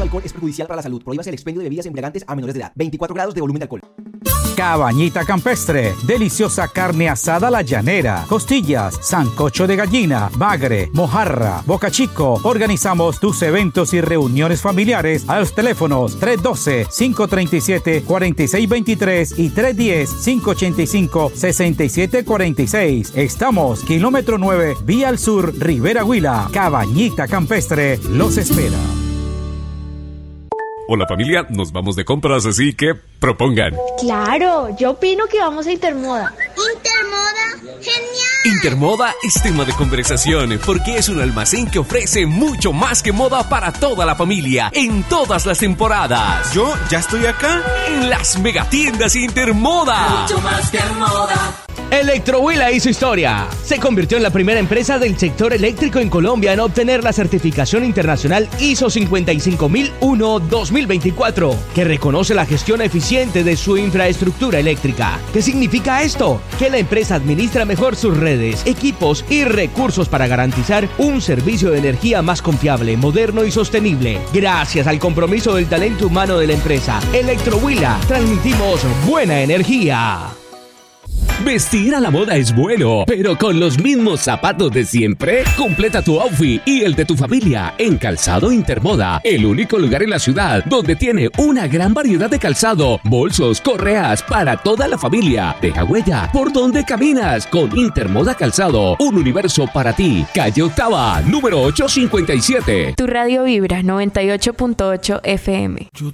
alcohol es perjudicial para la salud. Prohíbase el expendio de bebidas embriagantes a menores de edad. 24 grados de volumen de alcohol. Cabañita Campestre, deliciosa carne asada a la llanera, costillas, sancocho de gallina, bagre, mojarra, boca chico. Organizamos tus eventos y reuniones familiares a los teléfonos 312-537-4623 y 310-585-6746. Estamos kilómetro 9, vía al sur, Rivera Huila. Cabañita Campestre los espera. Hola familia, nos vamos de compras, así que propongan. Claro, yo opino que vamos a Intermoda. ¿Intermoda? ¡Genial! Intermoda es tema de conversación porque es un almacén que ofrece mucho más que moda para toda la familia en todas las temporadas. Yo ya estoy acá en las megatiendas Intermoda. Mucho más que moda. Electrohuila hizo historia. Se convirtió en la primera empresa del sector eléctrico en Colombia en obtener la certificación internacional ISO 55001-2024, que reconoce la gestión eficiente de su infraestructura eléctrica. ¿Qué significa esto? Que la empresa administra mejor sus redes, equipos y recursos para garantizar un servicio de energía más confiable, moderno y sostenible. Gracias al compromiso del talento humano de la empresa, Electrohuila, transmitimos buena energía. Vestir a la moda es bueno, pero con los mismos zapatos de siempre. Completa tu outfit y el de tu familia en Calzado Intermoda, el único lugar en la ciudad donde tiene una gran variedad de calzado, bolsos, correas para toda la familia. Deja huella por donde caminas con Intermoda Calzado, un universo para ti. Calle Octava, número 857. Tu radio vibra 98.8 FM. Yo